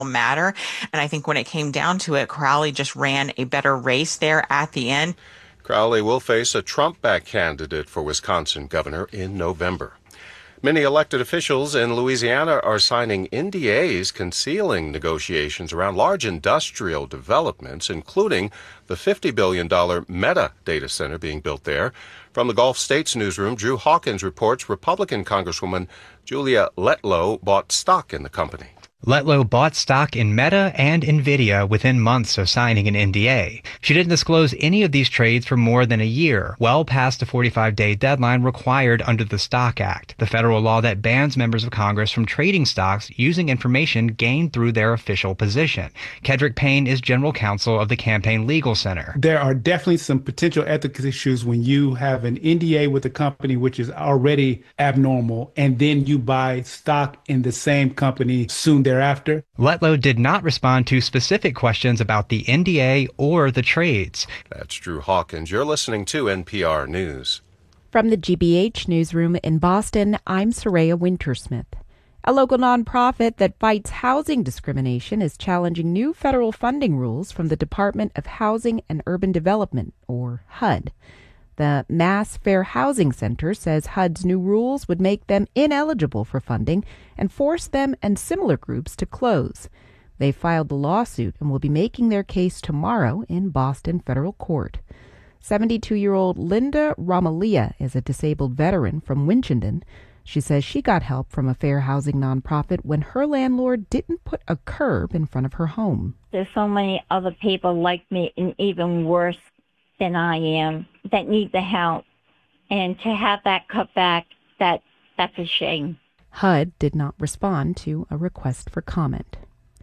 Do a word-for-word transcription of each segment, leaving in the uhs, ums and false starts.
matter. And I think when it came down to it, Crowley just ran a better race there at the end. Crowley will face a Trump-backed candidate for Wisconsin governor in November. Many elected officials in Louisiana are signing N D As concealing negotiations around large industrial developments, including the fifty billion dollars Meta data center being built there. From the Gulf States newsroom, Drew Hawkins reports Republican Congresswoman Julia Letlow bought stock in the company. Letlow bought stock in Meta and Nvidia within months of signing an N D A. She didn't disclose any of these trades for more than a year, well past the forty-five day deadline required under the Stock Act, the federal law that bans members of Congress from trading stocks using information gained through their official position. Kedrick Payne is general counsel of the Campaign Legal Center. There are definitely some potential ethical issues when you have an N D A with a company which is already abnormal, and then you buy stock in the same company soon thereafter. Thereafter. Letlow did not respond to specific questions about the N D A or the trades. That's Drew Hawkins. You're listening to N P R News. From the G B H newsroom in Boston, I'm Soraya Wintersmith. A local nonprofit that fights housing discrimination is challenging new federal funding rules from the Department of Housing and Urban Development, or H U D. The Mass Fair Housing Center says H U D's new rules would make them ineligible for funding and force them and similar groups to close. They filed the lawsuit and will be making their case tomorrow in Boston federal court. seventy-two-year-old Linda Ramalia is a disabled veteran from Winchendon. She says she got help from a fair housing nonprofit when her landlord didn't put a curb in front of her home. There's so many other people like me and even worse than I am that need the help. And to have that cut back, that that's a shame. H U D did not respond to a request for comment.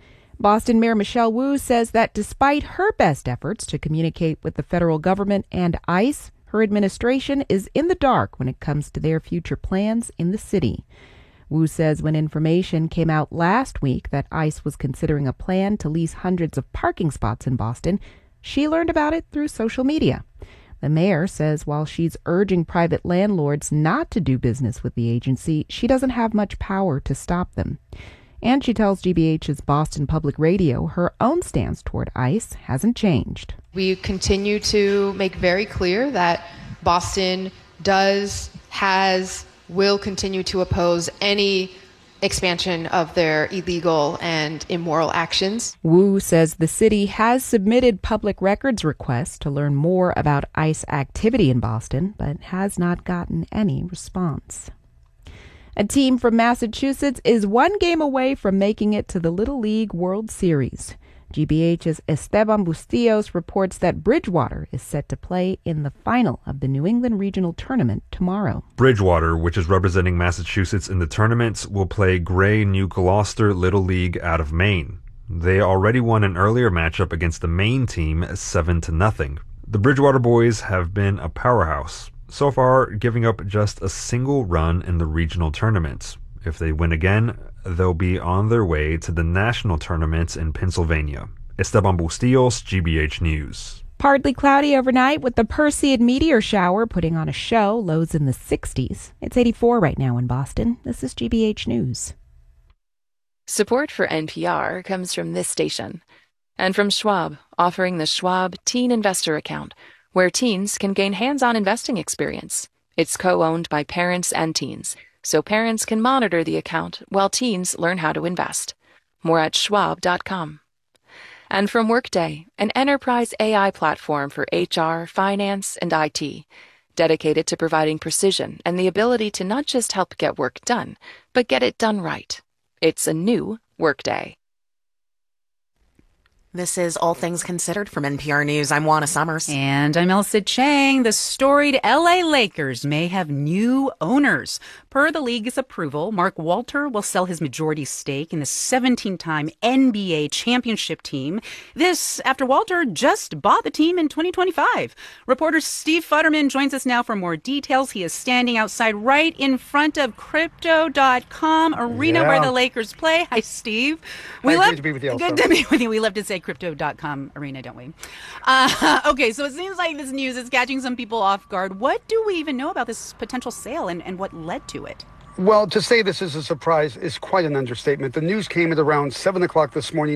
Boston Mayor Michelle Wu says that despite her best efforts to communicate with the federal government and ICE, her administration is in the dark when it comes to their future plans in the city. Wu says when information came out last week that ICE was considering a plan to lease hundreds of parking spots in Boston, she learned about it through social media. The mayor says while she's urging private landlords not to do business with the agency, she doesn't have much power to stop them. And she tells G B H's Boston Public Radio her own stance toward ICE hasn't changed. We continue to make very clear that Boston does, has, will continue to oppose any expansion of their illegal and immoral actions. Wu says the city has submitted public records requests to learn more about ICE activity in Boston, but has not gotten any response. A team from Massachusetts is one game away from making it to the Little League World Series. G B H's Esteban Bustillos reports that Bridgewater is set to play in the final of the New England Regional Tournament tomorrow. Bridgewater, which is representing Massachusetts in the tournaments, will play Gray New Gloucester Little League out of Maine. They already won an earlier matchup against the Maine team seven to nothing. The Bridgewater boys have been a powerhouse, so far giving up just a single run in the regional tournaments. If they win again, they'll be on their way to the national tournaments in Pennsylvania. Esteban Bustillos, G B H News. Partly cloudy overnight with the Perseid meteor shower putting on a show, lows in the sixties. It's eighty-four right now in Boston. This is G B H News. Support for N P R comes from this station and from Schwab, offering the Schwab Teen Investor Account, where teens can gain hands-on investing experience. It's co-owned by parents and teens, so parents can monitor the account while teens learn how to invest. More at schwab dot com. And from Workday, an enterprise A I platform for H R, finance, and I T, dedicated to providing precision and the ability to not just help get work done, but get it done right. It's a new Workday. This is All Things Considered from N P R News. I'm Juana Summers. And I'm Elsa Chang. The storied L A Lakers may have new owners. Per the league's approval, Mark Walter will sell his majority stake in the seventeen-time N B A championship team. This after Walter just bought the team in twenty twenty-five. Reporter Steve Futterman joins us now for more details. He is standing outside right in front of Crypto dot com arena yeah. where the Lakers play. Hi, Steve. We Hi, love, good to be with you, Elsa. Good to be with you. We love to say Crypto dot com arena, don't we? Uh, okay, so it seems like this news is catching some people off guard. What do we even know about this potential sale and, and what led to it? Well, to say this is a surprise is quite an understatement. The news came at around seven o'clock this morning.